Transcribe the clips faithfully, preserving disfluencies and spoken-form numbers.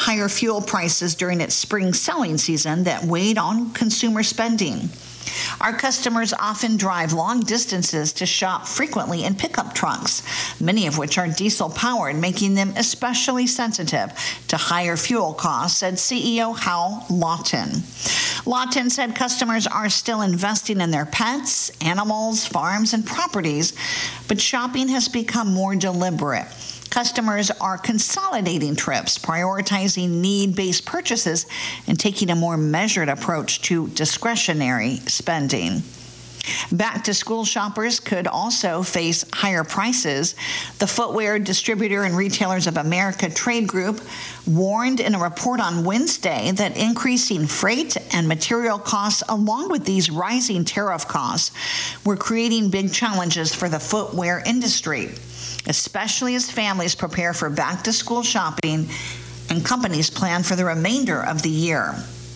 higher fuel prices during its spring selling season that weighed on consumer spending. Our customers often drive long distances to shop frequently in pickup trucks, many of which are diesel-powered, making them especially sensitive to higher fuel costs, said C E O Hal Lawton. Lawton said customers are still investing in their pets, animals, farms, and properties, but shopping has become more deliberate. Customers are consolidating trips, prioritizing need-based purchases, and taking a more measured approach to discretionary spending. Back-to-school shoppers could also face higher prices. The Footwear Distributor and Retailers of America Trade Group warned in a report on Wednesday that increasing freight and material costs, along with these rising tariff costs, were creating big challenges for the footwear industry, especially as families prepare for back-to-school shopping and companies plan for the remainder of the year.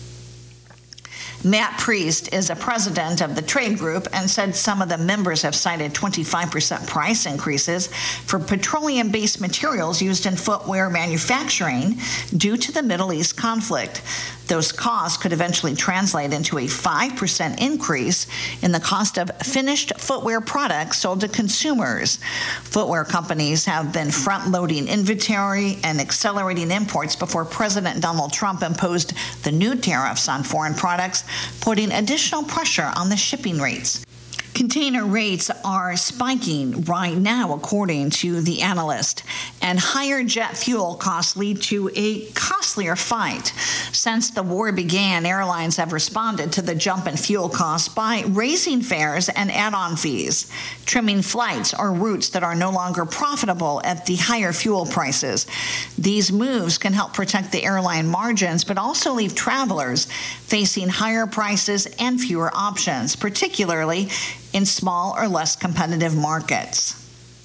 Matt Priest is a president of the trade group and said some of the members have cited twenty-five percent price increases for petroleum-based materials used in footwear manufacturing due to the Middle East conflict. Those costs could eventually translate into a five percent increase in the cost of finished footwear products sold to consumers. Footwear companies have been front-loading inventory and accelerating imports before President Donald Trump imposed the new tariffs on foreign products, putting additional pressure on the shipping rates. Container rates are spiking right now, according to the analyst, and higher jet fuel costs lead to a costlier fight. Since the war began, airlines have responded to the jump in fuel costs by raising fares and add-on fees, trimming flights or routes that are no longer profitable at the higher fuel prices. These moves can help protect the airline margins, but also leave travelers facing higher prices and fewer options, particularly in small or less competitive markets.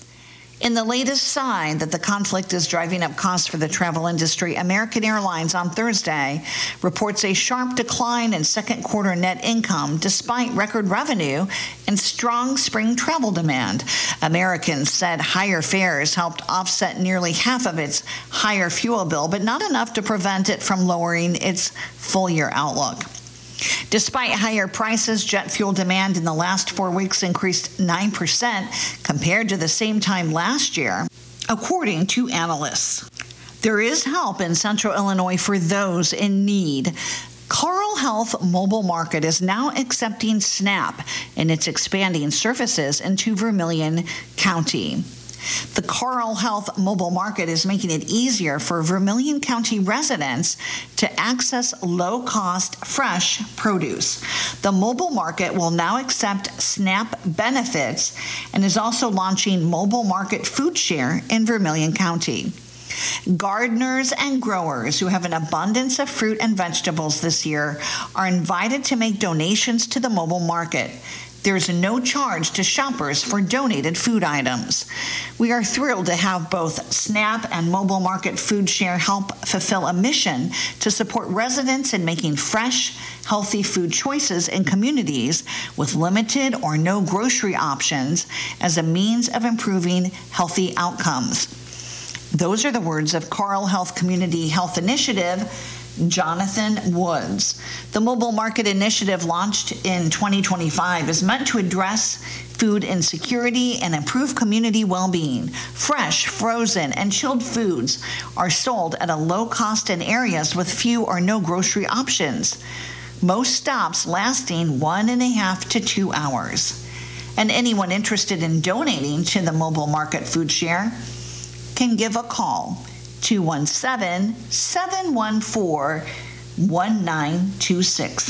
In the latest sign that the conflict is driving up costs for the travel industry, American Airlines on Thursday reports a sharp decline in second quarter net income despite record revenue and strong spring travel demand. Americans said higher fares helped offset nearly half of its higher fuel bill, but not enough to prevent it from lowering its full-year outlook. Despite higher prices, jet fuel demand in the last four weeks increased nine percent compared to the same time last year, according to analysts. There is help in Central Illinois for those in need. Carle Health Mobile Market is now accepting SNAP in its expanding services into Vermilion County. The Carle Health Mobile Market is making it easier for Vermilion County residents to access low-cost, fresh produce. The mobile market will now accept SNAP benefits and is also launching Mobile Market Food Share in Vermilion County. Gardeners and growers who have an abundance of fruit and vegetables this year are invited to make donations to the mobile market. There's no charge to shoppers for donated food items. We are thrilled to have both SNAP and Mobile Market Food Share help fulfill a mission to support residents in making fresh, healthy food choices in communities with limited or no grocery options as a means of improving healthy outcomes. Those are the words of Carle Health Community Health Initiative, Jonathan Woods. The Mobile Market Initiative, launched in twenty twenty-five, is meant to address food insecurity and improve community well-being. Fresh, frozen, and chilled foods are sold at a low cost in areas with few or no grocery options, most stops lasting one and a half to two hours. And anyone interested in donating to the Mobile Market Food Share can give a call, two one seven, seven one four, one nine two six.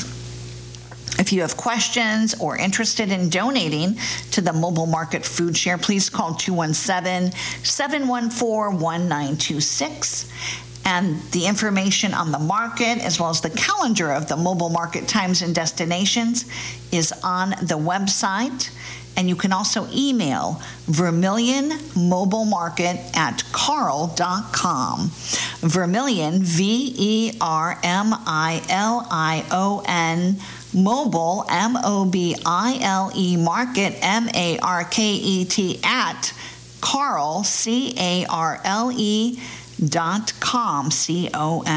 If you have questions or interested in donating to the Mobile Market Food Share, please call two one seven, seven one four, one nine two six. And the information on the market, as well as the calendar of the mobile market times and destinations, is on the website. And you can also email Vermilion Mobile Market at carle dot com. Vermilion, V E R M I L I O N, Mobile, M O B I L E, Market, M A R K E T, at Carle, C A R L E, dot com, C O M.